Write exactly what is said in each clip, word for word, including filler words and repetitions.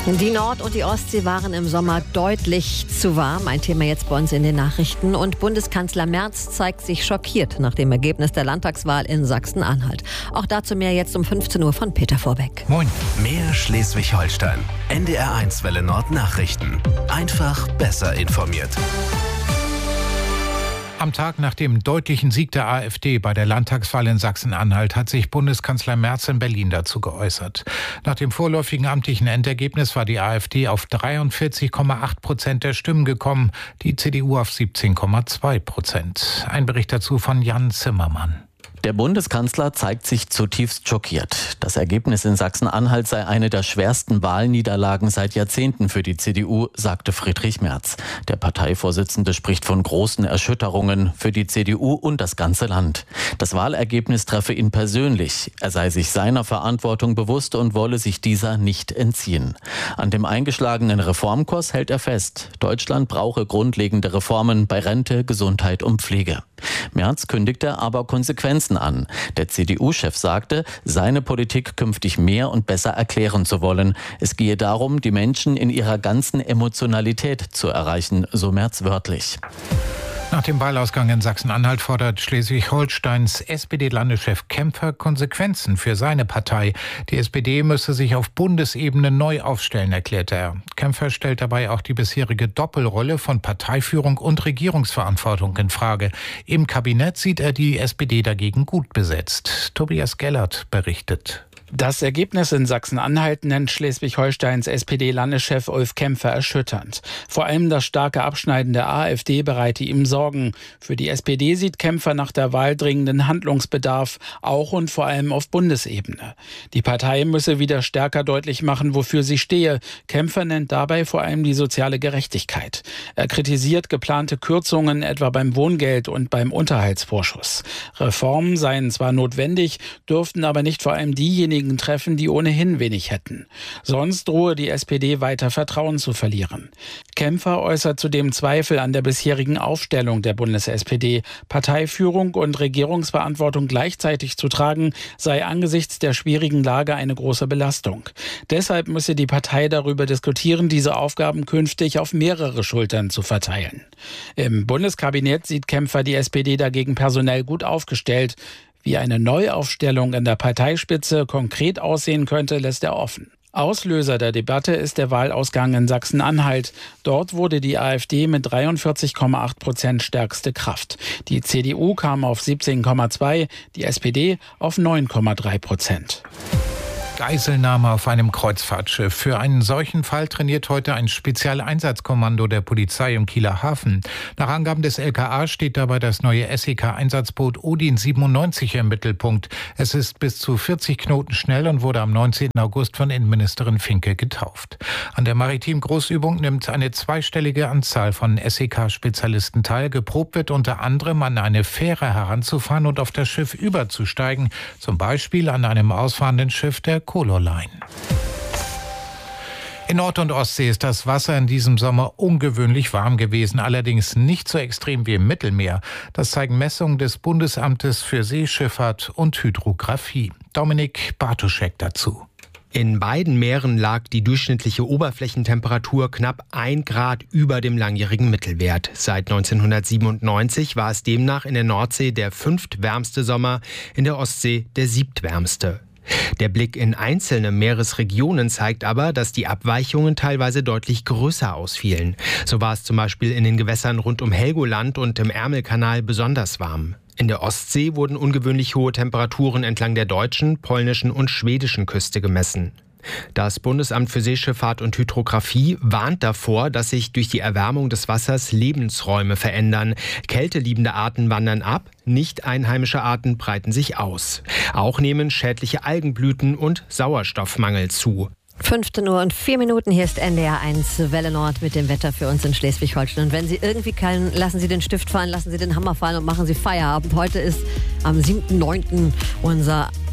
Die Nord- und die Ostsee waren im Sommer deutlich zu warm. Ein Thema jetzt bei uns in den Nachrichten. Und Bundeskanzler Merz zeigt sich schockiert nach dem Ergebnis der Landtagswahl in Sachsen-Anhalt. Auch dazu mehr jetzt um fünfzehn Uhr von Peter Vorbeck. Moin. Mehr Schleswig-Holstein. N D R eins Welle Nord Nachrichten. Einfach besser informiert. Am Tag nach dem deutlichen Sieg der AfD bei der Landtagswahl in Sachsen-Anhalt hat sich Bundeskanzler Merz in Berlin dazu geäußert. Nach dem vorläufigen amtlichen Endergebnis war die AfD auf dreiundvierzig Komma acht Prozent der Stimmen gekommen, die C D U auf siebzehn Komma zwei Prozent. Ein Bericht dazu von Jan Zimmermann. Der Bundeskanzler zeigt sich zutiefst schockiert. Das Ergebnis in Sachsen-Anhalt sei eine der schwersten Wahlniederlagen seit Jahrzehnten für die C D U, sagte Friedrich Merz. Der Parteivorsitzende spricht von großen Erschütterungen für die C D U und das ganze Land. Das Wahlergebnis treffe ihn persönlich. Er sei sich seiner Verantwortung bewusst und wolle sich dieser nicht entziehen. An dem eingeschlagenen Reformkurs hält er fest. Deutschland brauche grundlegende Reformen bei Rente, Gesundheit und Pflege. Merz kündigte aber Konsequenzen an. Der C D U-Chef sagte, seine Politik künftig mehr und besser erklären zu wollen. Es gehe darum, die Menschen in ihrer ganzen Emotionalität zu erreichen, so Merz wörtlich. Nach dem Wahlausgang in Sachsen-Anhalt fordert Schleswig-Holsteins S P D-Landeschef Kämpfer Konsequenzen für seine Partei. Die S P D müsse sich auf Bundesebene neu aufstellen, erklärte er. Kämpfer stellt dabei auch die bisherige Doppelrolle von Parteiführung und Regierungsverantwortung in Frage. Im Kabinett sieht er die S P D dagegen gut besetzt. Tobias Gellert berichtet. Das Ergebnis in Sachsen-Anhalt nennt Schleswig-Holsteins S P D-Landeschef Ulf Kämpfer erschütternd. Vor allem das starke Abschneiden der AfD bereite ihm Sorgen. Für die S P D sieht Kämpfer nach der Wahl dringenden Handlungsbedarf, auch und vor allem auf Bundesebene. Die Partei müsse wieder stärker deutlich machen, wofür sie stehe. Kämpfer nennt dabei vor allem die soziale Gerechtigkeit. Er kritisiert geplante Kürzungen etwa beim Wohngeld und beim Unterhaltsvorschuss. Reformen seien zwar notwendig, dürften aber nicht vor allem diejenigen treffen, die ohnehin wenig hätten. Sonst drohe die S P D weiter Vertrauen zu verlieren. Kämpfer äußert zudem Zweifel an der bisherigen Aufstellung der Bundes-S P D. Parteiführung und Regierungsverantwortung gleichzeitig zu tragen, sei angesichts der schwierigen Lage eine große Belastung. Deshalb müsse die Partei darüber diskutieren, diese Aufgaben künftig auf mehrere Schultern zu verteilen. Im Bundeskabinett sieht Kämpfer die S P D dagegen personell gut aufgestellt. Wie eine Neuaufstellung an der Parteispitze konkret aussehen könnte, lässt er offen. Auslöser der Debatte ist der Wahlausgang in Sachsen-Anhalt. Dort wurde die AfD mit dreiundvierzig Komma acht Prozent stärkste Kraft. Die C D U kam auf siebzehn Komma zwei, die S P D auf neun Komma drei Prozent. Geiselnahme auf einem Kreuzfahrtschiff. Für einen solchen Fall trainiert heute ein Spezialeinsatzkommando der Polizei im Kieler Hafen. Nach Angaben des L K A steht dabei das neue S E K-Einsatzboot Odin siebenundneunzig im Mittelpunkt. Es ist bis zu vierzig Knoten schnell und wurde am neunzehnten August von Innenministerin Finke getauft. An der maritimen Großübung nimmt eine zweistellige Anzahl von S E K-Spezialisten teil. Geprobt wird unter anderem, an eine Fähre heranzufahren und auf das Schiff überzusteigen. Zum Beispiel an einem ausfahrenden Schiff der Color Line. In Nord- und Ostsee ist das Wasser in diesem Sommer ungewöhnlich warm gewesen, allerdings nicht so extrem wie im Mittelmeer. Das zeigen Messungen des Bundesamtes für Seeschifffahrt und Hydrographie. Dominik Bartoschek dazu. In beiden Meeren lag die durchschnittliche Oberflächentemperatur knapp ein Grad über dem langjährigen Mittelwert. Seit neunzehnhundertsiebenundneunzig war es demnach in der Nordsee der fünftwärmste Sommer, in der Ostsee der siebtwärmste. Der Blick in einzelne Meeresregionen zeigt aber, dass die Abweichungen teilweise deutlich größer ausfielen. So war es zum Beispiel in den Gewässern rund um Helgoland und im Ärmelkanal besonders warm. In der Ostsee wurden ungewöhnlich hohe Temperaturen entlang der deutschen, polnischen und schwedischen Küste gemessen. Das Bundesamt für Seeschifffahrt und Hydrographie warnt davor, dass sich durch die Erwärmung des Wassers Lebensräume verändern. Kälteliebende Arten wandern ab, nicht einheimische Arten breiten sich aus. Auch nehmen schädliche Algenblüten und Sauerstoffmangel zu. fünfzehn Uhr und vier Minuten, hier ist N D R eins Welle Nord mit dem Wetter für uns in Schleswig-Holstein. Und wenn Sie irgendwie können, lassen Sie den Stift fallen, lassen Sie den Hammer fallen und machen Sie Feierabend. Heute ist am siebten neunten unser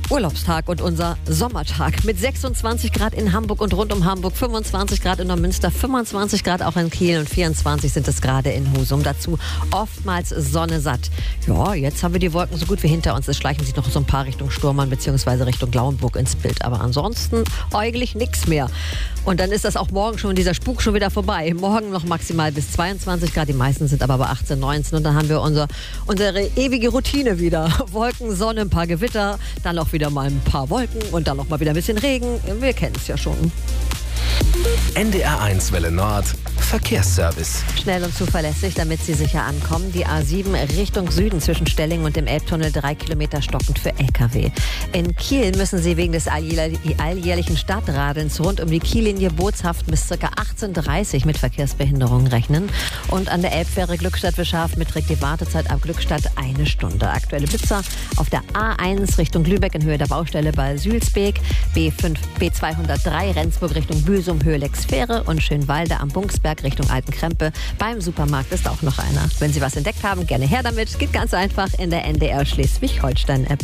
Urlaubstag und unser Sommertag mit sechsundzwanzig Grad in Hamburg und rund um Hamburg, fünfundzwanzig Grad in Neumünster, fünfundzwanzig Grad auch in Kiel und vierundzwanzig sind es gerade in Husum. Dazu oftmals Sonne satt. Ja, jetzt haben wir die Wolken so gut wie hinter uns. Es schleichen sich noch so ein paar Richtung Sturmann bzw. Richtung Lauenburg ins Bild. Aber ansonsten eigentlich nichts mehr. Und dann ist das auch morgen schon, dieser Spuk schon wieder vorbei. Morgen noch maximal bis zweiundzwanzig Grad. Die meisten sind aber bei achtzehn, neunzehn. Und dann haben wir unser, unsere ewige Routine wieder. Wolken, Sonne, ein paar Gewitter, dann auch wieder mal ein paar Wolken und dann noch mal wieder ein bisschen Regen. Wir kennen es ja schon. N D R eins Welle Nord Verkehrsservice. Schnell und zuverlässig, damit Sie sicher ankommen. Die A sieben Richtung Süden zwischen Stellingen und dem Elbtunnel, drei Kilometer stockend für L K W. In Kiel müssen Sie wegen des alljährlichen Stadtradelns rund um die Kiellinie Bootshafen bis ca. achtzehn Uhr dreißig mit Verkehrsbehinderungen rechnen. Und an der Elbfähre Glückstadt-Wischhafen beträgt die Wartezeit ab Glückstadt eine Stunde. Aktuelle Blitzer auf der A eins Richtung Lübeck in Höhe der Baustelle bei Sülsbeek, B fünf, B zweihundertdrei Rendsburg Richtung Büsum, Höhe Lexfähre und Schönwalde am Bunksberg Richtung Altenkrempe. Beim Supermarkt ist auch noch einer. Wenn Sie was entdeckt haben, gerne her damit. Geht ganz einfach in der N D R Schleswig-Holstein-App.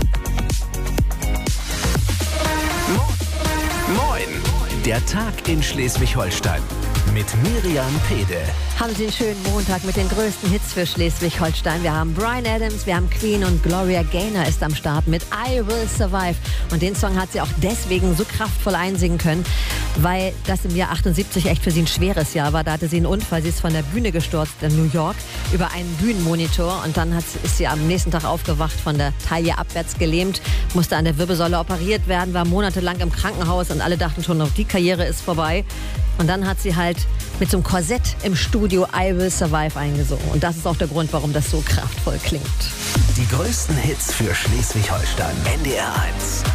Moin! Der Tag in Schleswig-Holstein mit Miriam Pede. Haben Sie einen schönen Montag mit den größten Hits für Schleswig-Holstein. Wir haben Bryan Adams, wir haben Queen und Gloria Gaynor ist am Start mit I Will Survive. Und den Song hat sie auch deswegen so kraftvoll einsingen können, weil das im Jahr achtundsiebzig echt für sie ein schweres Jahr war. Da hatte sie einen Unfall, sie ist von der Bühne gestürzt in New York über einen Bühnenmonitor und dann hat, ist sie am nächsten Tag aufgewacht, von der Taille abwärts gelähmt, musste an der Wirbelsäule operiert werden, war monatelang im Krankenhaus und alle dachten schon, die Karriere ist vorbei. Und dann hat sie halt mit so einem Korsett im Studio I Will Survive eingesungen. Und das ist auch der Grund, warum das so kraftvoll klingt. Die größten Hits für Schleswig-Holstein. N D R eins.